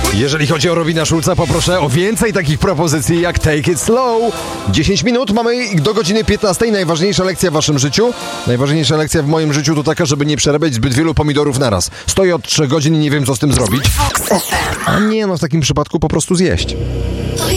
Jeżeli chodzi o Robina Schulza, poproszę o więcej takich propozycji jak Take It Slow. 10 minut, mamy do godziny 15. Najważniejsza lekcja w waszym życiu. Najważniejsza lekcja w moim życiu to taka, żeby nie przerabiać zbyt wielu pomidorów naraz. Stoję od 3 godzin i nie wiem, co z tym zrobić. A nie, no w takim przypadku po prostu zjeść.